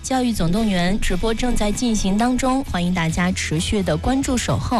教育总动员直播正在进行当中，欢迎大家持续的关注守候。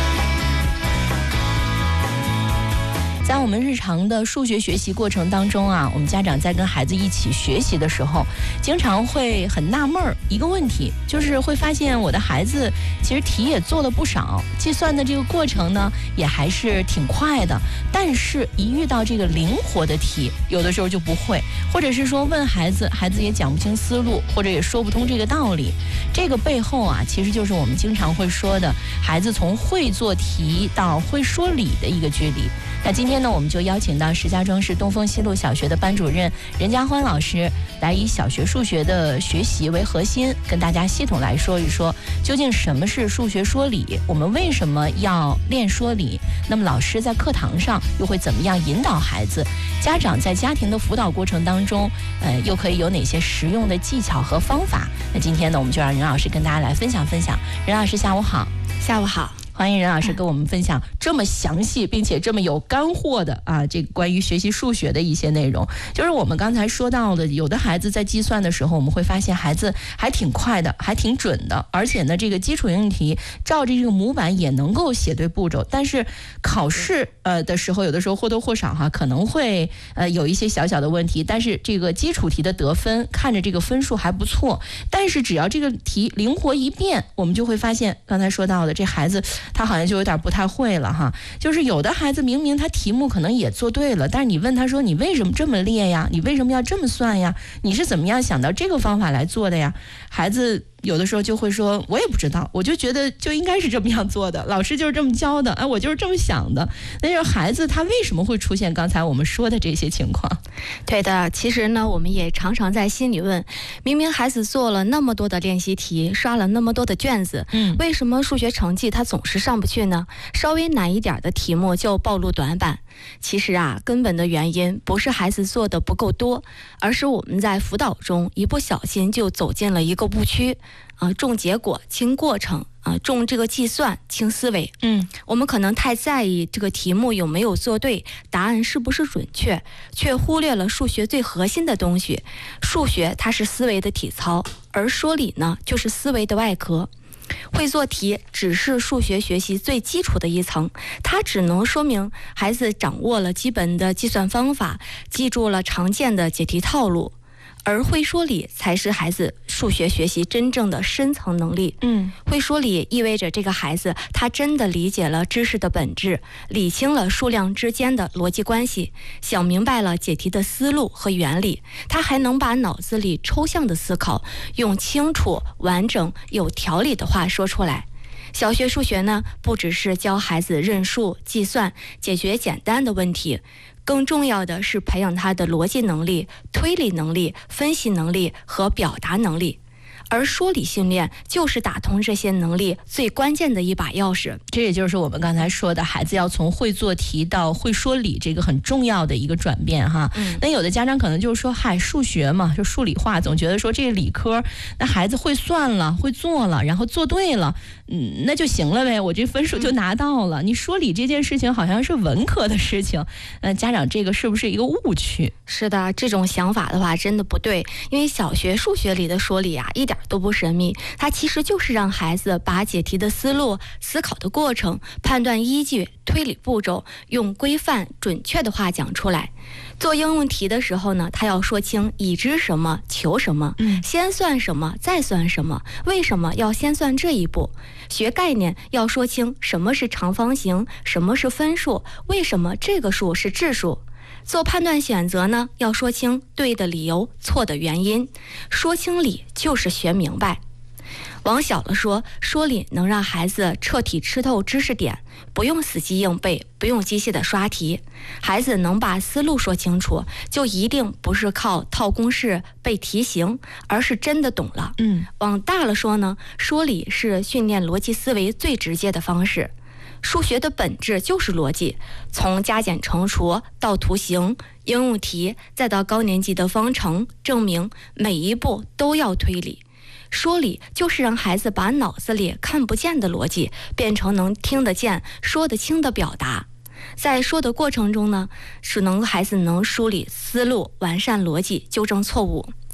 在我们日常的数学学习过程当中啊，我们家长在跟孩子一起学习的时候，经常会很纳闷一个问题，就是会发现我的孩子其实题也做了不少，计算的这个过程呢也还是挺快的，但是一遇到这个灵活的题，有的时候就不会，或者是说问孩子，孩子也讲不清思路，或者也说不通这个道理。这个背后啊，其实就是我们经常会说的孩子从会做题到会说理的一个距离。那今天呢，我们就邀请到石家庄市东风西路小学的班主任任家欢老师，来以小学数学的学习为核心，跟大家系统来说一说，究竟什么是数学说理，我们为什么要练说理，那么老师在课堂上又会怎么样引导孩子，家长在家庭的辅导过程当中又可以有哪些实用的技巧和方法。那今天呢，我们就让任老师跟大家来分享分享。任老师下午好。 下午好， 欢迎任老师跟我们分享这么详细并且这么有干货的这个关于学习数学的一些内容。就是我们刚才说到的，有的孩子在计算的时候，我们会发现孩子还挺快的，还挺准的，而且呢，这个基础应用题照着这个模板也能够写对步骤。但是考试的时候，有的时候或多或少可能会有一些小小的问题，但是这个基础题的得分看着这个分数还不错，但是只要这个题灵活一变，我们就会发现刚才说到的这孩子他好像就有点不太会了就是有的孩子明明他题目可能也做对了，但是你问他说你为什么这么列呀，你为什么要这么算呀，你是怎么样想到这个方法来做的呀，孩子有的时候就会说我也不知道，我就觉得就应该是这么样做的，老师就是这么教的我就是这么想的。那就是孩子他为什么会出现刚才我们说的这些情况？ 对的，其实呢我们也常常在心里问，明明孩子做了那么多的练习题，刷了那么多的卷子，为什么数学成绩他总是上不去呢？稍微难一点的题目就暴露短板。其实根本的原因不是孩子做的不够多，而是我们在辅导中一不小心就走进了一个误区重结果轻过程重这个计算轻思维。我们可能太在意这个题目有没有做对，答案是不是准确，却忽略了数学最核心的东西。数学它是思维的体操，而说理呢就是思维的外壳。会做题只是数学学习最基础的一层，它只能说明孩子掌握了基本的计算方法，记住了常见的解题套路。而会说理才是孩子数学学习真正的深层能力。会说理意味着这个孩子他真的理解了知识的本质，理清了数量之间的逻辑关系，想明白了解题的思路和原理，他还能把脑子里抽象的思考用清楚、完整、有条理的话说出来。小学数学呢，不只是教孩子认数、计算、解决简单的问题，更重要的是培养他的逻辑能力、推理能力、分析能力和表达能力。而说理训练就是打通这些能力最关键的一把钥匙。 这也就是我们刚才说的，孩子要从会做题到会说理，这个很重要的一个转变那有的家长可能就是说，数学嘛，就数理化，总觉得说这个理科，那孩子会算了，会做了，然后做对了，那就行了呗，我这分数就拿到了。你说理这件事情好像是文科的事情，家长这个是不是一个误区？ 是的，这种想法的话真的不对，因为小学数学里的说理一点都不神秘，它其实就是让孩子把解题的思路、思考的过程、判断依据、推理步骤用规范准确的话讲出来。做应用题的时候呢，他要说清已知什么求什么，先算什么再算什么，为什么要先算这一步。学概念要说清什么是长方形，什么是分数，为什么这个数是质数。做判断选择呢，要说清对的理由、错的原因。说清理就是学明白。往小了说，说理能让孩子彻底吃透知识点，不用死记硬背，不用机械的刷题。孩子能把思路说清楚，就一定不是靠套公式、背题型，而是真的懂了。往大了说呢，说理是训练逻辑思维最直接的方式。数学的本质就是逻辑，从加减乘除到图形、应用题，再到高年级的方程、证明，每一步都要推理。说理就是让孩子把脑子里看不见的逻辑变成能听得见、说得清的表达。在说的过程中呢，孩子能梳理思路、完善逻辑、纠正错误。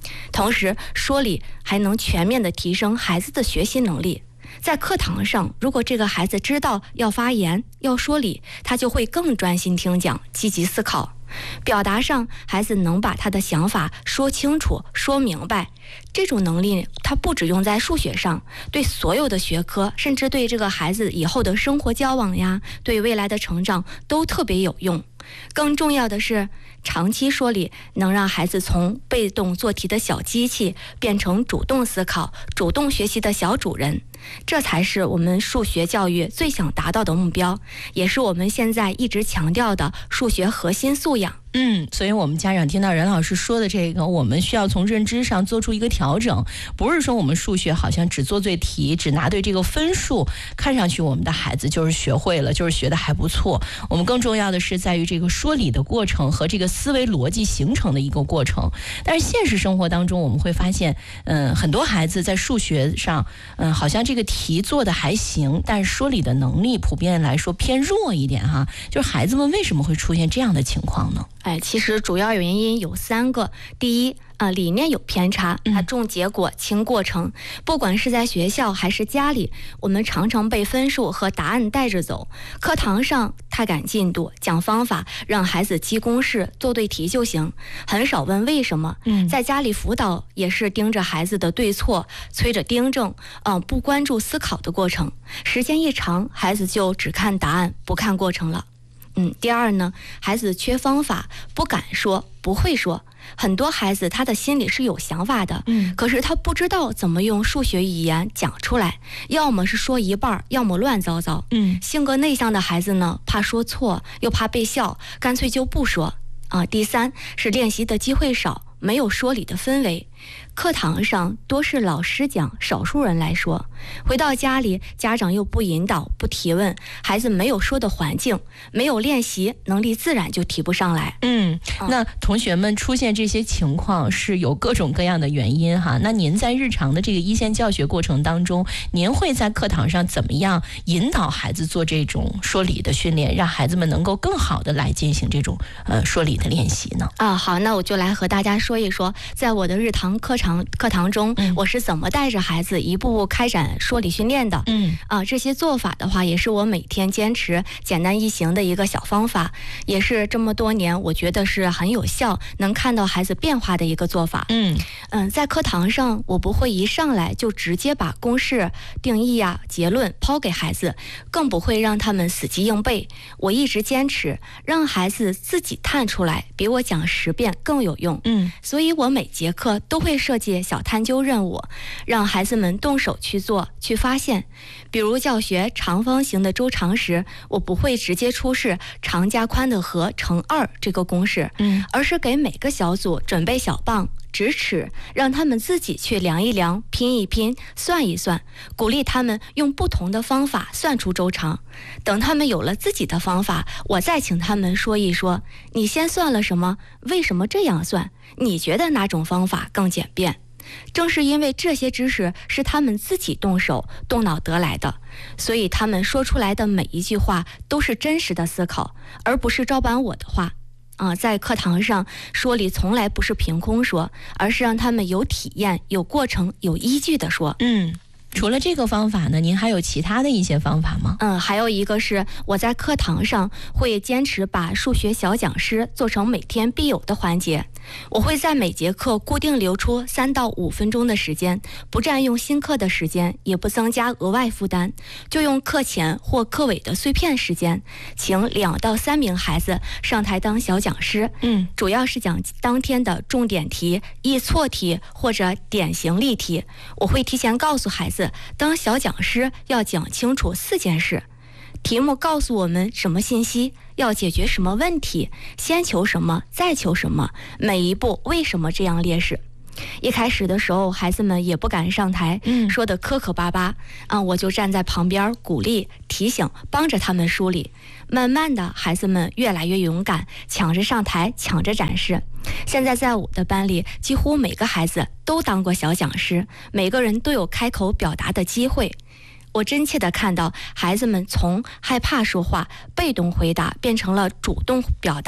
同时说理还能全面的提升孩子的学习能力。在课堂上，如果这个孩子知道要发言要说理，他就会更专心听讲，积极思考。表达上，孩子能把他的想法说清楚说明白，这种能力他不只用在数学上，对所有的学科，甚至对这个孩子以后的生活交往呀，对未来的成长都特别有用。更重要的是，长期说理能让孩子从被动做题的小机器变成主动思考主动学习的小主人，这才是我们数学教育最想达到的目标，也是我们现在一直强调的数学核心素养。 所以我们家长听到任老师说的这个，我们需要从认知上做出一个调整，不是说我们数学好像只做对题，只拿对这个分数，看上去我们的孩子就是学会了，就是学得还不错。我们更重要的是在于这个说理的过程和这个思维逻辑形成的一个过程。但是现实生活当中我们会发现，很多孩子在数学上，好像这个题做的还行，但是说理的能力普遍来说偏弱一点哈。就是孩子们为什么会出现这样的情况呢？ 其实主要原因有3个。第一，理念有偏差，它重结果轻过程。不管是在学校还是家里，我们常常被分数和答案带着走。课堂上太赶进度，讲方法，让孩子记公式做对题就行，很少问为什么。在家里辅导也是盯着孩子的对错，催着订正，不关注思考的过程。时间一长，孩子就只看答案不看过程了。第二呢，孩子缺方法，不敢说，不会说。很多孩子他的心里是有想法的，可是他不知道怎么用数学语言讲出来，要么是说一半，要么乱糟糟。性格内向的孩子呢，怕说错，又怕被笑，干脆就不说。第三是练习的机会少，没有说理的氛围。课堂上多是老师讲，少数人来说，回到家里家长又不引导不提问，孩子没有说的环境，没有练习，能力自然就提不上来。 那同学们出现这些情况是有各种各样的原因哈。那您在日常的这个一线教学过程当中，您会在课堂上怎么样引导孩子做这种说理的训练，让孩子们能够更好的来进行这种说理的练习呢？ 好，那我就来和大家说一说，在我的日常课堂中，我是怎么带着孩子一步步开展说理训练的。这些做法的话，也是我每天坚持简单易行的一个小方法，也是这么多年我觉得是很有效，能看到孩子变化的一个做法。在课堂上，我不会一上来就直接把公式、定义结论抛给孩子，更不会让他们死记硬背。我一直坚持让孩子自己探出来，比我讲10遍更有用。所以我每节课都会设计小探究任务，让孩子们动手去做去发现。比如教学长方形的周长时，我不会直接出示长加宽的和乘2这个公式，而是给每个小组准备小棒直尺，让他们自己去量一量，拼一拼，算一算，鼓励他们用不同的方法算出周长。等他们有了自己的方法，我再请他们说一说，你先算了什么，为什么这样算，你觉得哪种方法更简便。正是因为这些知识是他们自己动手动脑得来的，所以他们说出来的每一句话都是真实的思考，而不是照搬我的话。在课堂上说理从来不是凭空说，而是让他们有体验、有过程、有依据的说。 除了这个方法呢，您还有其他的一些方法吗？ 还有一个是我在课堂上会坚持把数学小讲师做成每天必有的环节。我会在每节课固定留出3到5分钟的时间，不占用新课的时间，也不增加额外负担，就用课前或课尾的碎片时间，请2到3名孩子上台当小讲师。主要是讲当天的重点题、易错题或者典型例题。我会提前告诉孩子，当小讲师要讲清楚4件事。题目告诉我们什么信息，要解决什么问题，先求什么再求什么，每一步为什么这样列示。一开始的时候，孩子们也不敢上台，说的磕磕巴巴，我就站在旁边鼓励提醒，帮着他们梳理。慢慢的，孩子们越来越勇敢，抢着上台，抢着展示。现在在我的班里，几乎每个孩子都当过小讲师，每个人都有开口表达的机会。我真切地看到孩子们从害怕说话、被动回答，变成了主动表达、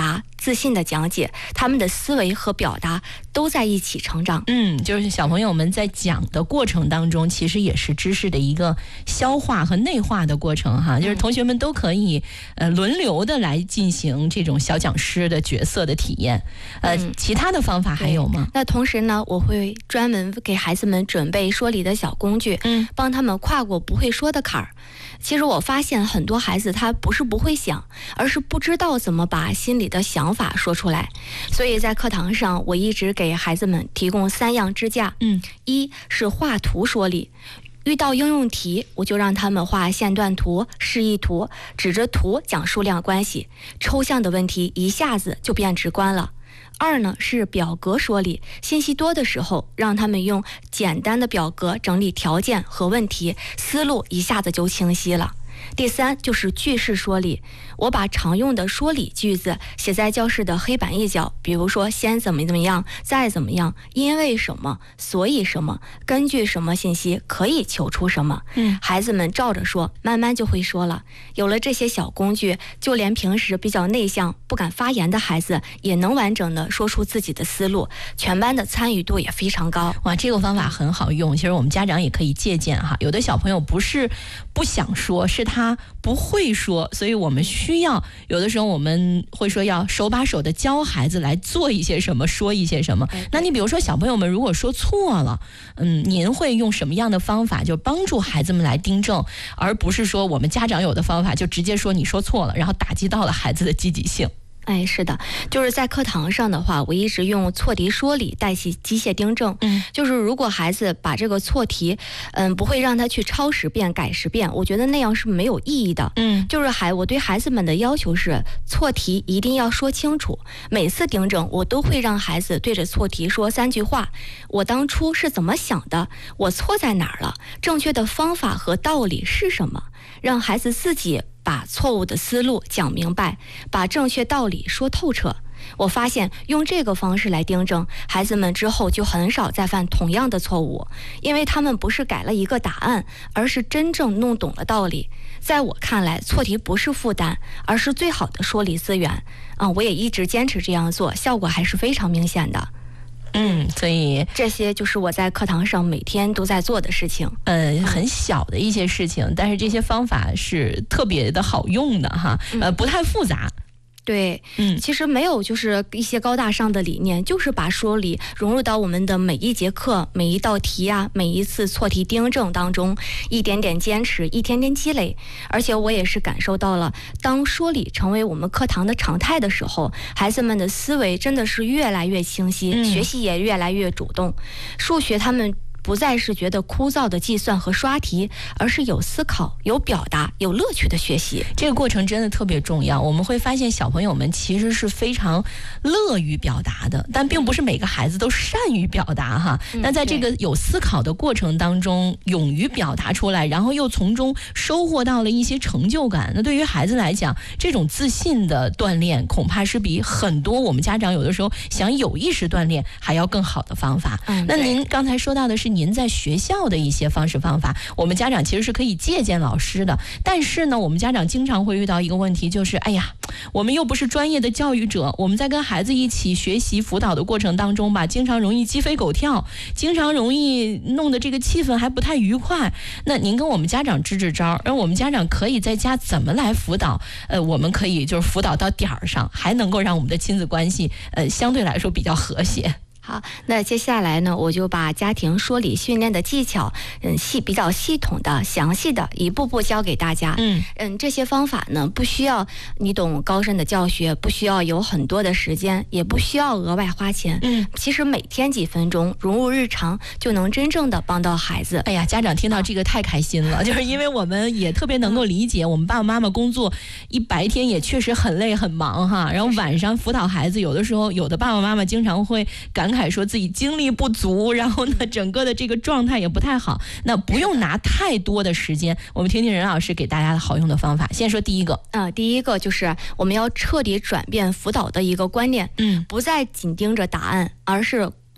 自信的讲解，他们的思维和表达都在一起成长。 就是小朋友们在讲的过程当中，其实也是知识的一个消化和内化的过程哈，就是同学们都可以轮流的来进行这种小讲师的角色的体验。其他的方法还有吗？ 那同时呢，我会专门给孩子们准备说理的小工具，帮他们跨过不会说的坎儿。其实我发现很多孩子他不是不会想，而是不知道怎么把心里的想法说出来。所以在课堂上，我一直给孩子们提供3样支架。一是画图说理，遇到应用题，我就让他们画线段图、示意图，指着图讲数量关系，抽象的问题一下子就变直观了。2呢是表格说理，信息多的时候，让他们用简单的表格整理条件和问题，思路一下子就清晰了。第3就是句式说理，我把常用的说理句子写在教室的黑板一角，比如说先怎么样，再怎么样，因为什么，所以什么，根据什么信息可以求出什么。孩子们照着说，慢慢就会说了。有了这些小工具，就连平时比较内向不敢发言的孩子也能完整的说出自己的思路，全班的参与度也非常高。 哇，这个方法很好用，其实我们家长也可以借鉴哈。有的小朋友不是不想说，是他不会说，所以我们需要有的时候我们会说要手把手的教孩子来做一些什么，说一些什么。那你比如说小朋友们如果说错了，您会用什么样的方法就帮助孩子们来订正，而不是说我们家长有的方法就直接说你说错了，然后打击到了孩子的积极性。 是的，就是在课堂上的话，我一直用错题说理代替机械订正。就是如果孩子把这个错题，不会让他去抄10遍、改10遍，我觉得那样是没有意义的。就是我对孩子们的要求是，错题一定要说清楚。每次订正，我都会让孩子对着错题说3句话：我当初是怎么想的？我错在哪儿了？正确的方法和道理是什么？让孩子自己把错误的思路讲明白，把正确道理说透彻。我发现用这个方式来订正，孩子们之后就很少再犯同样的错误，因为他们不是改了一个答案，而是真正弄懂了道理。在我看来，错题不是负担，而是最好的说理资源。我也一直坚持这样做，效果还是非常明显的。 所以这些就是我在课堂上每天都在做的事情。 很小的一些事情，但是这些方法是特别的好用的哈，不太复杂。 对，其实没有就是一些高大上的理念，就是把说理融入到我们的每一节课、每一道题啊、每一次错题订正当中，一点点坚持，一天天积累。而且我也是感受到了，当说理成为我们课堂的常态的时候，孩子们的思维真的是越来越清晰，学习也越来越主动。数学他们不再是觉得枯燥的计算和刷题，而是有思考、有表达、有乐趣的学习。 这个过程真的特别重要。我们会发现小朋友们其实是非常乐于表达的，但并不是每个孩子都善于表达哈。那在这个有思考的过程当中，勇于表达出来，然后又从中收获到了一些成就感。那对于孩子来讲，这种自信的锻炼，恐怕是比很多我们家长有的时候想有意识锻炼还要更好的方法。那您刚才说到的是您在学校的一些方式方法，我们家长其实是可以借鉴老师的。但是呢，我们家长经常会遇到一个问题，就是我们又不是专业的教育者，我们在跟孩子一起学习辅导的过程当中吧，经常容易鸡飞狗跳，经常容易弄得这个气氛还不太愉快。那您跟我们家长支支招，而我们家长可以在家怎么来辅导？我们可以就是辅导到点儿上，还能够让我们的亲子关系相对来说比较和谐。 好，那接下来呢，我就把家庭说理训练的技巧，比较系统的、详细的一步步教给大家。这些方法呢，不需要你懂高深的教学，不需要有很多的时间，也不需要额外花钱。其实每天几分钟融入日常，就能真正的帮到孩子。 家长听到这个太开心了，就是因为我们也特别能够理解，我们爸爸妈妈工作一白天也确实很累很忙哈，然后晚上辅导孩子，有的时候有的爸爸妈妈经常会感慨说自己精力不足，然后呢整个的这个状态也不太好。那不用拿太多的时间，我们听听任老师给大家的好用的方法。先说第一个， 第一个就是我们要彻底转变辅导的一个观念，不再紧盯着答案，而是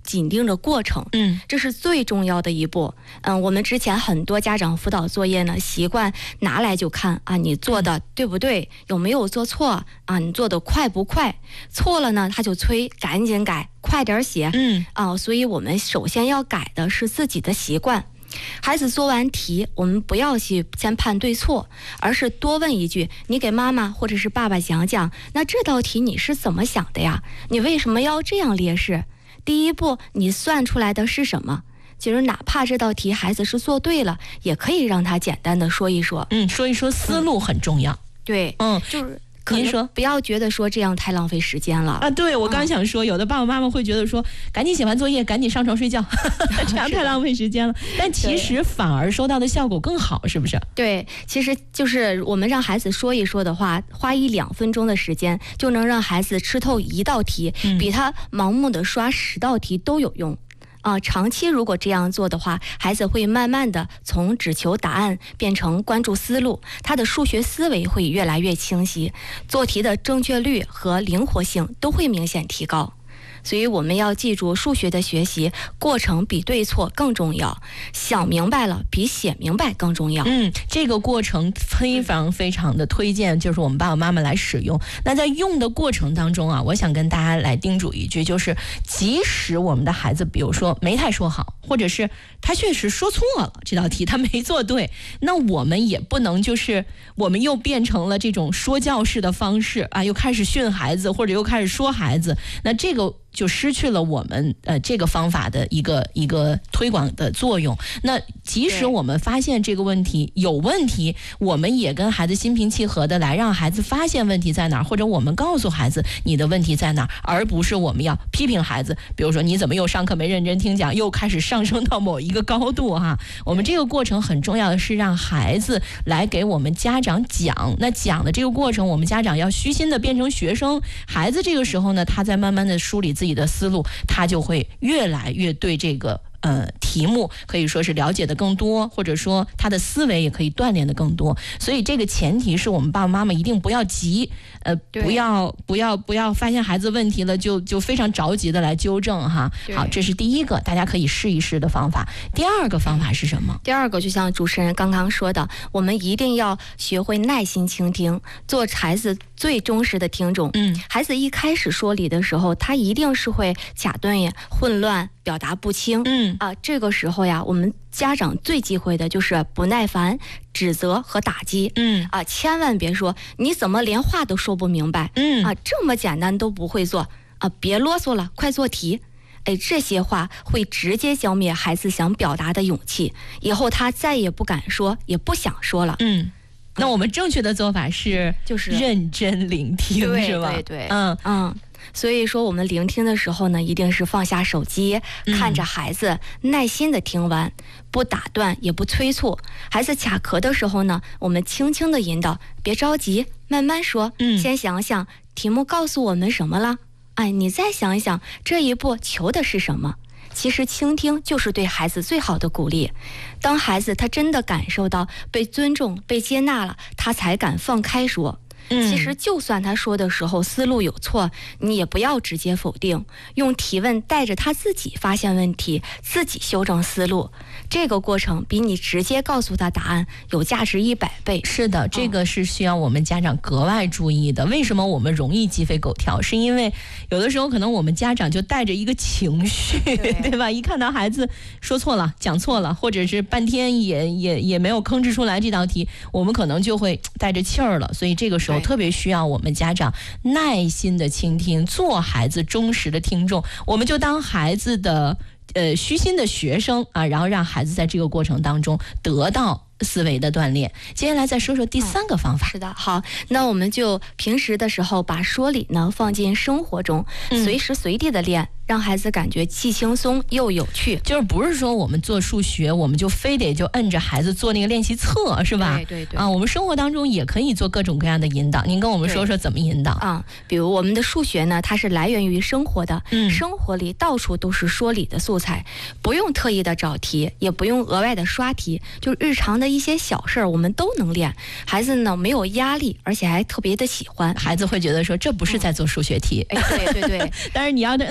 紧盯着过程，这是最重要的一步。我们之前很多家长辅导作业呢，习惯拿来就看啊，你做的对不对，有没有做错啊，你做的快不快，错了呢他就催赶紧改，快点写，所以我们首先要改的是自己的习惯。孩子做完题，我们不要去先判对错，而是多问一句，你给妈妈或者是爸爸讲讲，那这道题你是怎么想的呀？你为什么要这样列式？第一步你算出来的是什么？其实哪怕这道题孩子是做对了，也可以让他简单的说一说， 说一说思路很重要。 对，就是您说不要觉得说这样太浪费时间了啊！对，我刚想说，有的爸爸妈妈会觉得说，赶紧写完作业，赶紧上床睡觉，这样太浪费时间了。但其实反而收到的效果更好，是不是？ 对，其实就是我们让孩子说一说的话，花1-2分钟的时间，就能让孩子吃透一道题，比他盲目的刷10道题都有用。长期如果这样做的话，孩子会慢慢的从只求答案变成关注思路，他的数学思维会越来越清晰，做题的正确率和灵活性都会明显提高。所以我们要记住，数学的学习过程比对错更重要，想明白了比写明白更重要。 这个过程非常非常的推荐，就是我们爸爸妈妈来使用。那在用的过程当中啊，我想跟大家来叮嘱一句，就是即使我们的孩子比如说没太说好，或者是他确实说错了这道题，他没做对，那我们也不能就是我们又变成了这种说教式的方式啊，又开始训孩子，或者又开始说孩子，那这个就失去了我们这个方法的一个推广的作用。那即使我们发现这个问题有问题，我们也跟孩子心平气和的来让孩子发现问题在哪儿，或者我们告诉孩子你的问题在哪儿，而不是我们要批评孩子，比如说你怎么又上课没认真听讲，又开始上升到某一个高度哈。我们这个过程很重要的是让孩子来给我们家长讲，那讲的这个过程我们家长要虚心的变成学生，孩子这个时候呢，他在慢慢的梳理自己的思路，他就会越来越对这个题目可以说是了解的更多，或者说他的思维也可以锻炼的更多。所以这个前提是我们爸爸妈妈一定不要急，不要发现孩子问题了就非常着急的来纠正哈。好，这是第一个大家可以试一试的方法。第二个方法是什么？ 第二个就像主持人刚刚说的，我们一定要学会耐心倾听，做孩子最忠实的听众。孩子一开始说理的时候，他一定是会卡顿呀、混乱、表达不清。这个时候呀，我们家长最忌讳的就是不耐烦、指责和打击。千万别说你怎么连话都说不明白。这么简单都不会做别啰嗦了，快做题。这些话会直接浇灭孩子想表达的勇气，以后他再也不敢说，也不想说了。 那我们正确的做法是就是认真聆听，是吧？ 对，所以说我们聆听的时候呢，一定是放下手机，看着孩子耐心的听完，不打断也不催促。孩子卡壳的时候呢，我们轻轻的引导，别着急，慢慢说，先想想题目告诉我们什么了，你再想一想这一步求的是什么。其实倾听就是对孩子最好的鼓励，当孩子他真的感受到被尊重、被接纳了，他才敢放开说。其实就算他说的时候思路有错，你也不要直接否定，用提问带着他自己发现问题，自己修正思路。这个过程比你直接告诉他答案有价值100倍。 是的，这个是需要我们家长格外注意的。为什么我们容易鸡飞狗跳？是因为有的时候可能我们家长就带着一个情绪，对吧？一看到孩子说错了、讲错了，或者是半天也没有吭哧出来这道题，我们可能就会带着气儿了。所以这个时候特别需要我们家长耐心的倾听，做孩子忠实的听众。我们就当孩子的虚心的学生啊，然后让孩子在这个过程当中得到思维的锻炼。接下来再说说第3个方法。 是的，好，那我们就平时的时候把说理呢放进生活中，随时随地的练，让孩子感觉既轻松又有趣。 就是不是说我们做数学我们就非得就摁着孩子做那个练习册，是吧？ 对我们生活当中也可以做各种各样的引导。您跟我们说说怎么引导？ 比如我们的数学呢，它是来源于生活的，生活里到处都是说理的素材，不用特意的找题，也不用额外的刷题，就日常的一些小事我们都能练。孩子呢没有压力，而且还特别的喜欢。 孩子会觉得说这不是在做数学题。 对但是你要摁着他在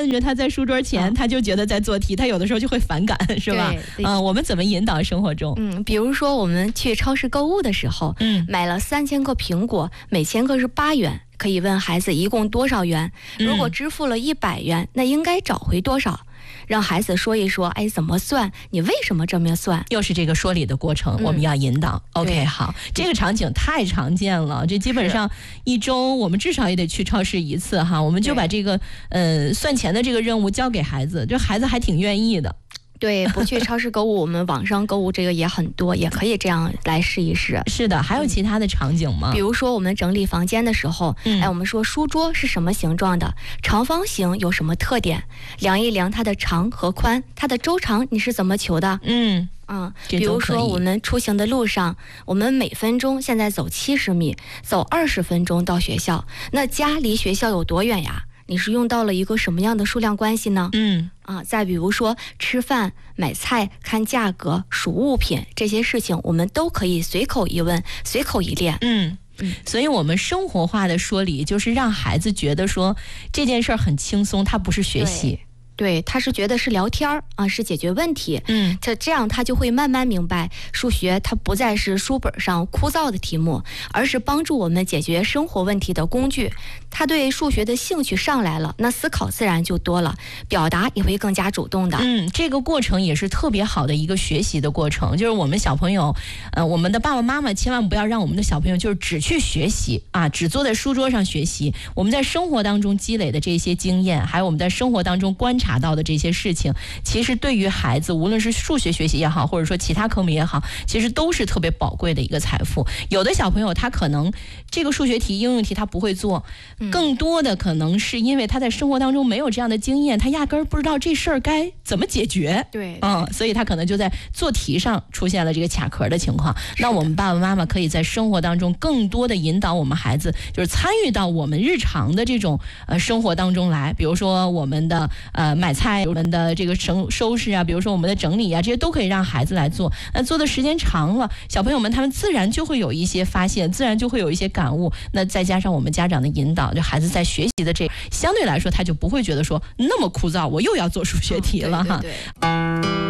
在书桌前，他就觉得在做题，他有的时候就会反感，是吧？我们怎么引导生活中？ 比如说我们去超市购物的时候，买了3000个苹果，每千个是8元，可以问孩子一共多少元？如果支付了100元，那应该找回多少？让孩子说一说，怎么算？你为什么这么算？ 又是这个说理的过程，我们要引导。OK， 好，这个场景太常见了，这基本上一周我们至少也得去超市1次哈，我们就把这个算钱的这个任务交给孩子，这孩子还挺愿意的。 对，不去超市购物，我们网上购物这个也很多，也可以这样来试一试。 是的，还有其他的场景吗？ 比如说我们整理房间的时候，我们说书桌是什么形状的，长方形有什么特点，量一量它的长和宽，它的周长你是怎么求的？比如说我们出行的路上，我们每分钟现在走70米，走20分钟到学校，那家离学校有多远呀？你是用到了一个什么样的数量关系呢？再比如说吃饭、买菜、看价格、数物品这些事情，我们都可以随口一问，随口一练。 所以我们生活化的说理，就是让孩子觉得说这件事很轻松，它不是学习。 对，他是觉得是聊天是解决问题。这样他就会慢慢明白，数学它不再是书本上枯燥的题目，而是帮助我们解决生活问题的工具。他对数学的兴趣上来了，那思考自然就多了，表达也会更加主动的。 这个过程也是特别好的一个学习的过程，就是我们小朋友，我们的爸爸妈妈千万不要让我们的小朋友就是只去学习只坐在书桌上学习。我们在生活当中积累的这些经验，还有我们在生活当中观察到的这些事情，其实对于孩子，无论是数学学习也好，或者说其他科目也好，其实都是特别宝贵的一个财富。有的小朋友他可能这个数学题、应用题他不会做，更多的可能是因为他在生活当中没有这样的经验，他压根儿不知道这事儿该怎么解决。所以他可能就在做题上出现了这个卡壳的情况。那我们爸爸妈妈可以在生活当中更多的引导我们孩子，就是参与到我们日常的这种生活当中来。比如说我们的买菜，我们的这个收拾比如说我们的整理这些都可以让孩子来做。那做的时间长了，小朋友们他们自然就会有一些发现，自然就会有一些感悟。那再加上我们家长的引导，就孩子在学习的相对来说他就不会觉得说那么枯燥，我又要做数学题了